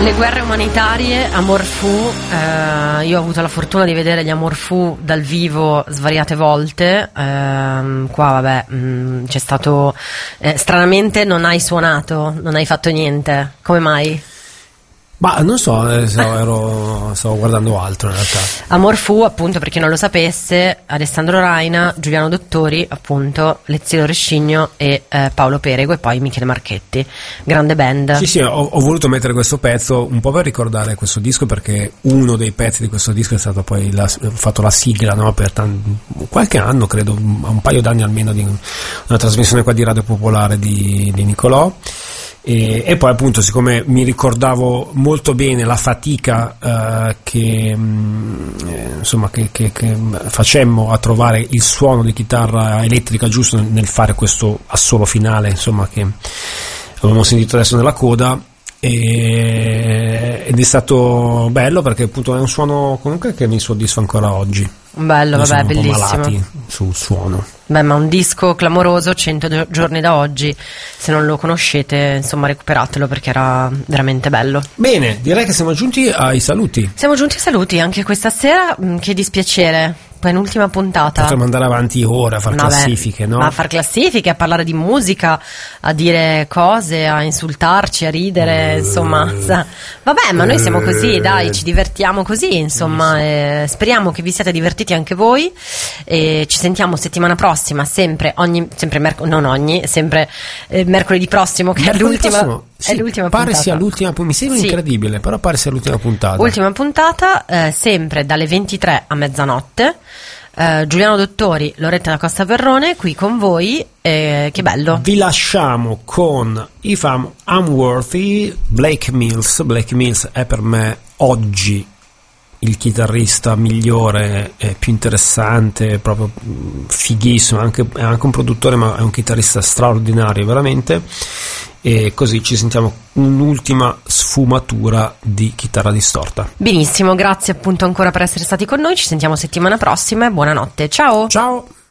Le guerre umanitarie, Amor Fu, io ho avuto la fortuna di vedere gli Amor Fu dal vivo svariate volte, qua vabbè, c'è stato, stranamente non hai suonato, non hai fatto niente, come mai? Ma non so, stavo guardando altro in realtà. Amor Fu, appunto, per chi non lo sapesse, Alessandro Raina, Giuliano Dottori, appunto, Lezio Rescigno e Paolo Perego e poi Michele Marchetti, grande band. Sì, ho voluto mettere questo pezzo un po' per ricordare questo disco, perché uno dei pezzi di questo disco è stato poi fatto la sigla, no, per qualche anno, credo, un paio d'anni almeno, di una trasmissione qua di Radio Popolare di Nicolò. E poi appunto, siccome mi ricordavo molto bene la fatica che facemmo a trovare il suono di chitarra elettrica giusto nel fare questo assolo finale, insomma, che avevamo sentito adesso nella coda, ed è stato bello perché appunto è un suono comunque che mi soddisfa ancora oggi. Bello, noi vabbè, siamo un po' bellissimo. malati sul suono. Beh, ma un disco clamoroso, 100 giorni da oggi, se non lo conoscete, insomma, recuperatelo perché era veramente bello. Bene, direi che siamo giunti ai saluti. Siamo giunti ai saluti anche questa sera, che dispiacere, penultima puntata. Potremmo andare avanti ora a fare classifiche, no? Ma a far classifiche, a parlare di musica, a dire cose, a insultarci, a ridere, insomma. Vabbè, ma noi siamo così, dai, ci divertiamo così, insomma, speriamo che vi siate divertiti anche voi, e ci sentiamo settimana prossima, sempre mercoledì prossimo, che è l'ultima. Sì, è l'ultima pare puntata. sia l'ultima, mi sembra incredibile, però pare sia l'ultima puntata. Ultima puntata, sempre dalle 23 a mezzanotte. Giuliano Dottori, Loretta da Costa Verrone qui con voi, che bello. Vi lasciamo con If I'm Unworthy, Blake Mills. Blake Mills è per me oggi il chitarrista migliore, più interessante, proprio fighissimo, è anche un produttore, ma è un chitarrista straordinario veramente. E così ci sentiamo un'ultima sfumatura di chitarra distorta. Benissimo, grazie appunto ancora per essere stati con noi, ci sentiamo settimana prossima e buonanotte, ciao.